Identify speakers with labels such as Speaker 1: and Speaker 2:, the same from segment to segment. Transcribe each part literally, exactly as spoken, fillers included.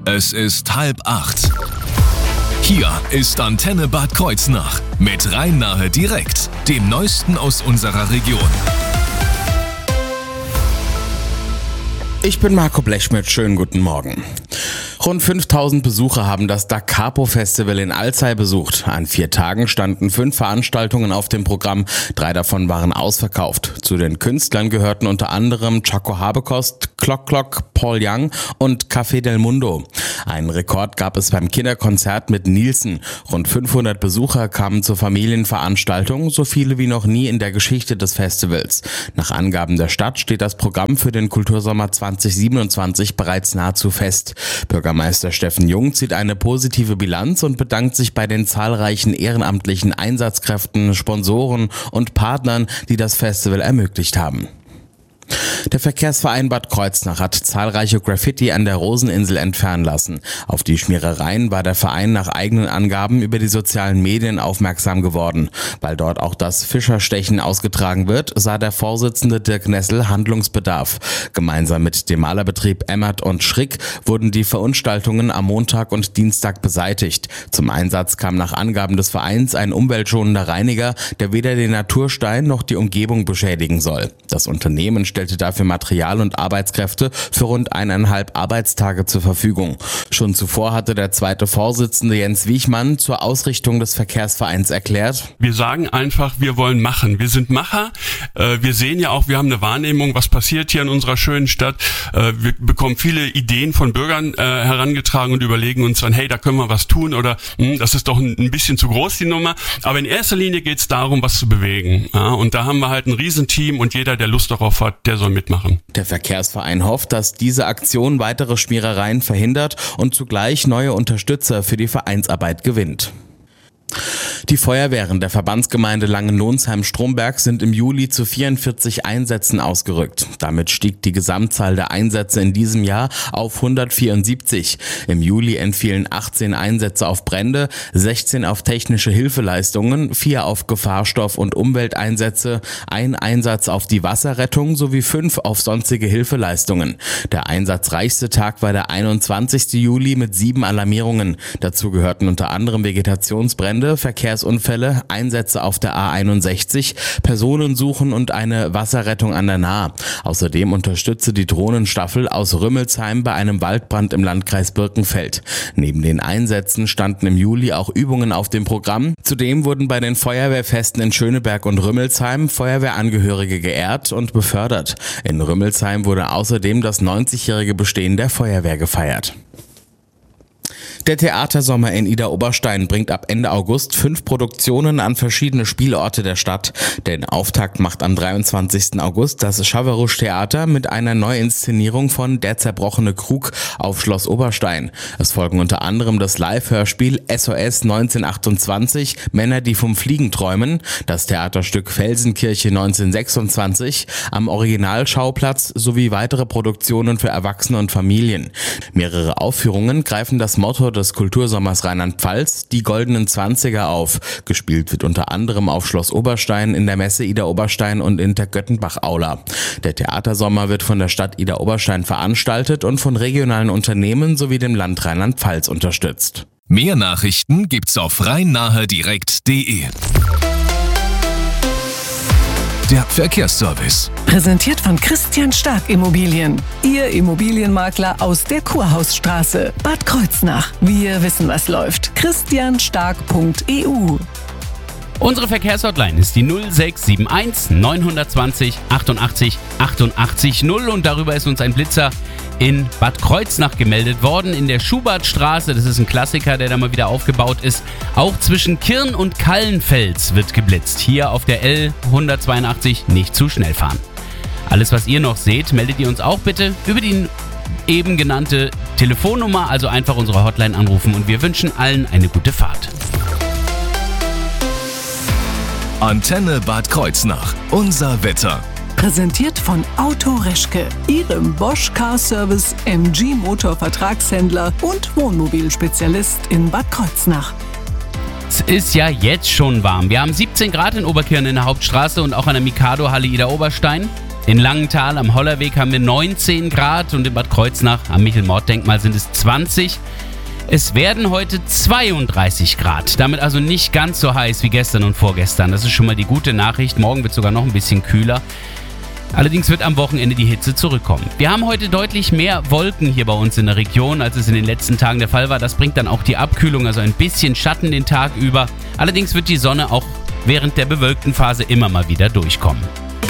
Speaker 1: Es ist halb acht. Hier ist Antenne Bad Kreuznach mit Rhein-Nahe direkt, dem Neuesten aus unserer Region.
Speaker 2: Ich bin Marco Blechschmidt, schönen guten Morgen. Rund fünftausend Besucher haben das Da Capo Festival in Alzey besucht. An vier Tagen standen fünf Veranstaltungen auf dem Programm, drei davon waren ausverkauft. Zu den Künstlern gehörten unter anderem Chaco Habekost, Clock Clock, Paul Young und Café del Mundo. Einen Rekord gab es beim Kinderkonzert mit Nielsen. Rund fünfhundert Besucher kamen zur Familienveranstaltung, so viele wie noch nie in der Geschichte des Festivals. Nach Angaben der Stadt steht das Programm für den Kultursommer zwanzig siebenundzwanzig bereits nahezu fest. Bürgermeister Steffen Jung zieht eine positive Bilanz und bedankt sich bei den zahlreichen ehrenamtlichen Einsatzkräften, Sponsoren und Partnern, die das Festival ermöglicht haben. Der Verkehrsverein Bad Kreuznach hat zahlreiche Graffiti an der Roseninsel entfernen lassen. Auf die Schmierereien war der Verein nach eigenen Angaben über die sozialen Medien aufmerksam geworden. Weil dort auch das Fischerstechen ausgetragen wird, sah der Vorsitzende Dirk Nessel Handlungsbedarf. Gemeinsam mit dem Malerbetrieb Emmert und Schrick wurden die Verunstaltungen am Montag und Dienstag beseitigt. Zum Einsatz kam nach Angaben des Vereins ein umweltschonender Reiniger, der weder den Naturstein noch die Umgebung beschädigen soll. Das Unternehmen stellte dafür Material und Arbeitskräfte für rund eineinhalb Arbeitstage zur Verfügung. Schon zuvor hatte der zweite Vorsitzende Jens Wiechmann zur Ausrichtung des Verkehrsvereins erklärt:
Speaker 3: Wir sagen einfach, wir wollen machen. Wir sind Macher. Wir sehen ja auch, wir haben eine Wahrnehmung, was passiert hier in unserer schönen Stadt. Wir bekommen viele Ideen von Bürgern herangetragen und überlegen uns dann, hey, da können wir was tun oder das ist doch ein bisschen zu groß, die Nummer. Aber in erster Linie geht es darum, was zu bewegen. Und da haben wir halt ein Riesenteam und jeder, der Lust darauf hat, der soll mitmachen.
Speaker 2: Der Verkehrsverein hofft, dass diese Aktion weitere Schmierereien verhindert und zugleich neue Unterstützer für die Vereinsarbeit gewinnt. Die Feuerwehren der Verbandsgemeinde Langenlonsheim-Stromberg sind im Juli zu vierundvierzig Einsätzen ausgerückt. Damit stieg die Gesamtzahl der Einsätze in diesem Jahr auf hundertvierundsiebzig. Im Juli entfielen achtzehn Einsätze auf Brände, sechzehn auf technische Hilfeleistungen, vier auf Gefahrstoff- und Umwelteinsätze, ein Einsatz auf die Wasserrettung sowie fünf auf sonstige Hilfeleistungen. Der einsatzreichste Tag war der einundzwanzigste Juli mit sieben Alarmierungen. Dazu gehörten unter anderem Vegetationsbrände, Verkehrsunfälle, Einsätze auf der A einundsechzig, Personensuchen und eine Wasserrettung an der Nahe. Außerdem unterstützte die Drohnenstaffel aus Rümmelsheim bei einem Waldbrand im Landkreis Birkenfeld. Neben den Einsätzen standen im Juli auch Übungen auf dem Programm. Zudem wurden bei den Feuerwehrfesten in Schöneberg und Rümmelsheim Feuerwehrangehörige geehrt und befördert. In Rümmelsheim wurde außerdem das neunzigjährige Bestehen der Feuerwehr gefeiert. Der Theatersommer in Idar-Oberstein bringt ab Ende August fünf Produktionen an verschiedene Spielorte der Stadt. Den Auftakt macht am dreiundzwanzigsten August das Schawarusch-Theater mit einer Neuinszenierung von Der zerbrochene Krug auf Schloss Oberstein. Es folgen unter anderem das Live-Hörspiel S O S neunzehnhundertachtundzwanzig, Männer, die vom Fliegen träumen, das Theaterstück Felsenkirche neunzehnhundertsechsundzwanzig am Originalschauplatz sowie weitere Produktionen für Erwachsene und Familien. Mehrere Aufführungen greifen das Motto des Kultursommers Rheinland-Pfalz, die goldenen Zwanziger, auf. Gespielt wird unter anderem auf Schloss Oberstein, in der Messe Idar-Oberstein und in der Göttenbach-Aula. Der Theatersommer wird von der Stadt Idar-Oberstein veranstaltet und von regionalen Unternehmen sowie dem Land Rheinland-Pfalz unterstützt.
Speaker 1: Mehr Nachrichten gibt's auf rhein-nahe direkt punkt de. Der Verkehrsservice.
Speaker 4: Präsentiert von Christian Stark Immobilien. Ihr Immobilienmakler aus der Kurhausstraße. Bad Kreuznach. Wir wissen, was läuft. christian stark punkt e u.
Speaker 5: Unsere Verkehrshotline ist die null sechs sieben eins neun zwei null achtundachtzig achtundachtzig null und darüber ist uns ein Blitzer in Bad Kreuznach gemeldet worden, in der Schubertstraße. Das ist ein Klassiker, der da mal wieder aufgebaut ist. Auch zwischen Kirn und Kallenfels wird geblitzt. Hier auf der L hundertzweiundachtzig nicht zu schnell fahren. Alles, was ihr noch seht, meldet ihr uns auch bitte über die eben genannte Telefonnummer, also einfach unsere Hotline anrufen und wir wünschen allen eine gute Fahrt.
Speaker 1: Antenne Bad Kreuznach. Unser Wetter.
Speaker 4: Präsentiert von Auto Reschke, Ihrem Bosch Car Service, M G Motor Vertragshändler und Wohnmobilspezialist in Bad Kreuznach.
Speaker 5: Es ist ja jetzt schon warm. Wir haben siebzehn Grad in Oberkirn in der Hauptstraße und auch an der Mikado-Halle Idar-Oberstein. In Langenthal am Hollerweg haben wir neunzehn Grad und in Bad Kreuznach am Michel-Mord-Denkmal sind es zwanzig. Es werden heute zweiunddreißig Grad, damit also nicht ganz so heiß wie gestern und vorgestern. Das ist schon mal die gute Nachricht. Morgen wird es sogar noch ein bisschen kühler. Allerdings wird am Wochenende die Hitze zurückkommen. Wir haben heute deutlich mehr Wolken hier bei uns in der Region, als es in den letzten Tagen der Fall war. Das bringt dann auch die Abkühlung, also ein bisschen Schatten den Tag über. Allerdings wird die Sonne auch während der bewölkten Phase immer mal wieder durchkommen.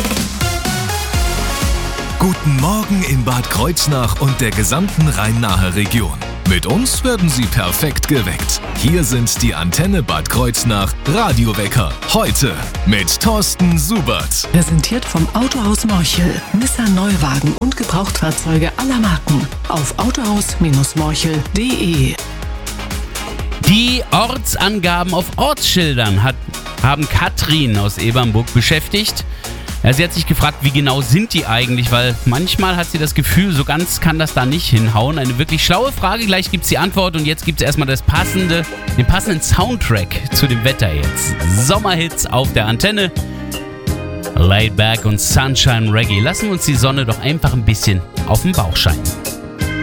Speaker 1: Guten Morgen in Bad Kreuznach und der gesamten Rhein-Nahe Region. Mit uns werden Sie perfekt geweckt. Hier sind die Antenne Bad Kreuznach Radiowecker. Heute mit Thorsten Subert.
Speaker 4: Präsentiert vom Autohaus Morchel. Nissan Neuwagen und Gebrauchtfahrzeuge aller Marken. Auf autohaus Morchel punkt de.
Speaker 5: Die Ortsangaben auf Ortsschildern hat, haben Katrin aus Ebernburg beschäftigt. Ja, sie hat sich gefragt, wie genau sind die eigentlich, weil manchmal hat sie das Gefühl, so ganz kann das da nicht hinhauen. Eine wirklich schlaue Frage, gleich gibt es die Antwort und jetzt gibt es erstmal das passende, den passenden Soundtrack zu dem Wetter jetzt. Sommerhits auf der Antenne, Laid Back und Sunshine Reggae. Lassen wir uns die Sonne doch einfach ein bisschen auf den Bauch scheinen.